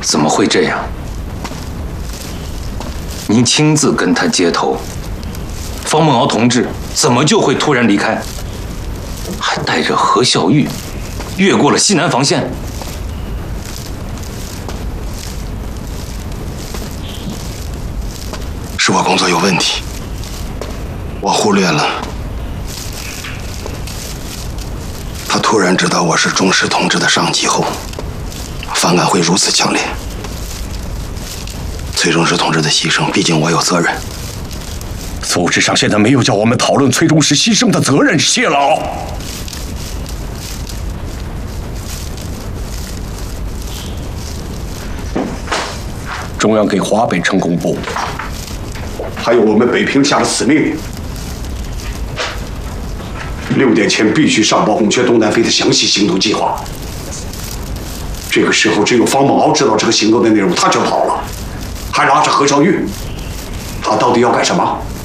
怎么会这样？您亲自跟他接头，方梦瑶同志怎么就会突然离开？还带着何孝玉越过了西南防线？ 是我工作有问题，我忽略了。他突然知道我是钟石同志的上级后，反感会如此强烈。崔钟石同志的牺牲，毕竟我有责任。 组织上现在没有叫我们讨论崔钟石牺牲的责任，谢老。中央给华北城公布，还有我们北平下的死命令，6点前必须上报红雀东南飞的详细行动计划。这个时候，只有方梦敖知道这个行动的内容，他却跑了，还拉着何孝玉，他到底要干什么？